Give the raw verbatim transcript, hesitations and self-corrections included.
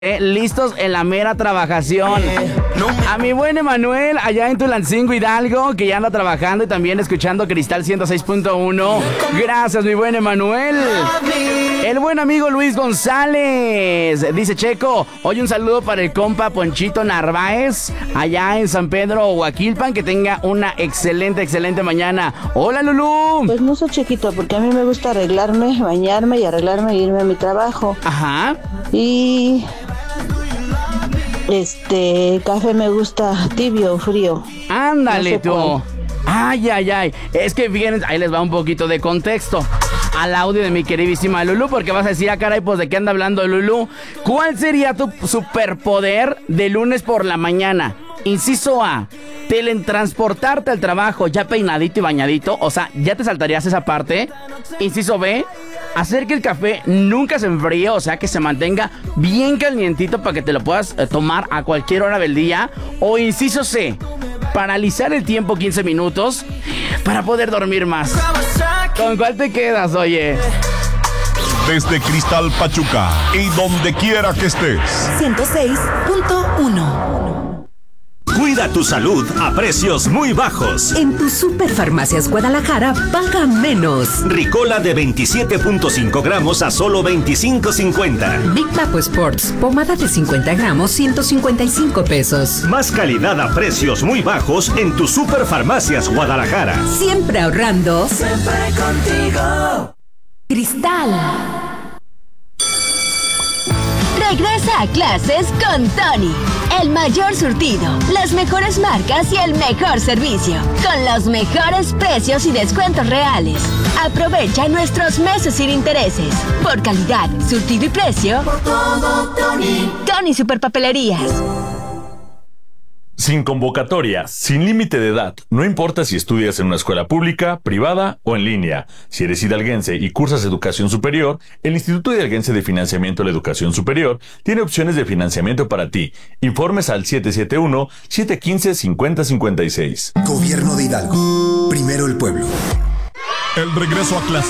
Eh, listos en la mera trabajación. A mi buen Emanuel, allá en Tulancingo, Hidalgo, que ya anda trabajando y también escuchando Cristal ciento seis punto uno. Gracias, mi buen Emanuel. El buen amigo Luis González dice: Checo, hoy un saludo para el compa Ponchito Narváez, allá en San Pedro, Huaquilpan. Que tenga una excelente, excelente mañana. Hola, Lulú. Pues no soy chiquito, porque a mí me gusta arreglarme, bañarme y arreglarme e irme a mi trabajo. Ajá. Y... Este, café me gusta tibio o frío. Ándale, no sé tú. Cuál. Ay, ay, ay. Es que fíjense, ahí les va un poquito de contexto al audio de mi queridísima Lulú, porque vas a decir, ah, caray, pues ¿de qué anda hablando Lulú? ¿Cuál sería tu superpoder de lunes por la mañana? Inciso A, teletransportarte al trabajo ya peinadito y bañadito, o sea, ya te saltarías esa parte. Inciso B, hacer que el café nunca se enfríe, o sea, que se mantenga bien calientito para que te lo puedas eh, tomar a cualquier hora del día. O inciso C, paralizar el tiempo quince minutos para poder dormir más. ¿Con cuál te quedas, oye? Desde Cristal Pachuca y donde quiera que estés. ciento seis punto uno. Cuida tu salud a precios muy bajos. En tu Superfarmacias Guadalajara, paga menos. Ricola de veintisiete punto cinco gramos a solo veinticinco cincuenta. Big Papo Sports, pomada de cincuenta gramos, ciento cincuenta y cinco pesos. Más calidad a precios muy bajos en tu Superfarmacias Guadalajara. Siempre ahorrando. Siempre contigo. Cristal. Regresa a clases con Tony. El mayor surtido, las mejores marcas y el mejor servicio. Con los mejores precios y descuentos reales. Aprovecha nuestros meses sin intereses. Por calidad, surtido y precio. Por todo, Tony. Tony Superpapelerías. Sin convocatoria, sin límite de edad, no importa si estudias en una escuela pública, privada o en línea. Si eres hidalguense y cursas educación superior, el Instituto Hidalguense de Financiamiento a la Educación Superior tiene opciones de financiamiento para ti. Informes al siete siete uno, siete uno cinco, cinco cero cinco seis. Gobierno de Hidalgo. Primero el pueblo. El regreso a clases.